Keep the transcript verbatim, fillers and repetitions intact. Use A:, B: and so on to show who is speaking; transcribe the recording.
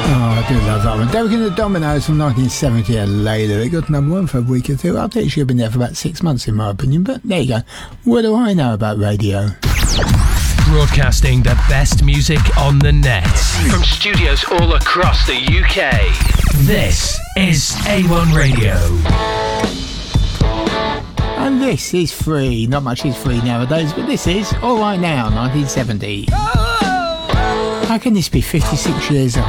A: I do love that one. Derek and the Dominoes from nineteen seventy, and Layla. They got number one for a week or two. I think it should have been there for about six months, in my opinion. But there you go. What do I know about radio?
B: Broadcasting the best music on the net from studios all across the U K. This is A one Radio.
A: And this is free. Not much is free nowadays, but this is All Right Now, nineteen seventy. How can this be fifty-six years old?